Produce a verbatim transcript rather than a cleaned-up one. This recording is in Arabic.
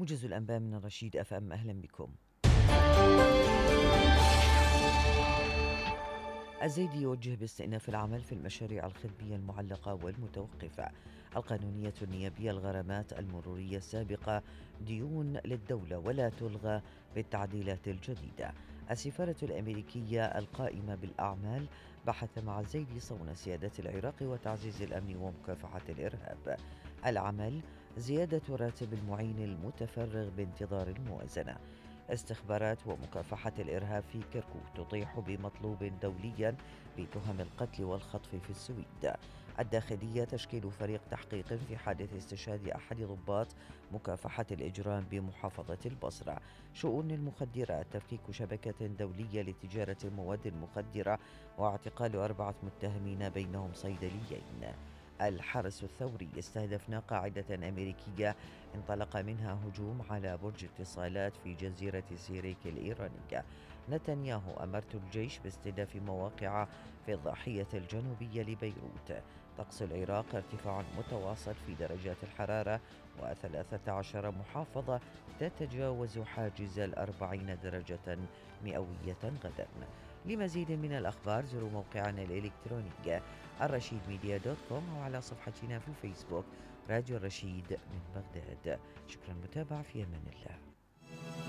موجز الأنباء من الرشيد أف أم، أهلا بكم. الزيدي يوجه باستئناف العمل في المشاريع الخدمية المعلقة والمتوقفة. القانونية النيابية الغرامات المرورية السابقة ديون للدولة ولا تلغى بالتعديلات الجديدة. السفارة الأمريكية القائمة بالأعمال بحث مع الزيدي صون سيادة العراق وتعزيز الأمن ومكافحة الإرهاب. العمل زيادة راتب المعين المتفرغ بانتظار الموازنة. استخبارات ومكافحة الإرهاب في كركوك تطيح بمطلوب دوليا بتهم القتل والخطف في السويد. الداخلية تشكيل فريق تحقيق في حادث استشهاد أحد ضباط مكافحة الإجرام بمحافظة البصرة. شؤون المخدرات تفكيك شبكة دولية لتجارة المواد المخدرة واعتقال أربعة متهمين بينهم صيدليين. الحرس الثوري استهدفنا قاعدة أمريكية انطلق منها هجوم على برج اتصالات في جزيرة سيريك الإيرانية. نتنياهو أمرت الجيش باستهداف مواقع في الضاحية الجنوبية لبيروت. طقس العراق ارتفاع متواصل في درجات الحرارة وثلاثة عشر محافظة تتجاوز حاجز الأربعين درجة مئوية غدا. لمزيد من الأخبار زوروا موقعنا الإلكتروني الرشيد ميديا دوت كوم أو على صفحتنا في الفيسبوك راديو الرشيد من بغداد. شكرا للمتابعة، في أمان الله.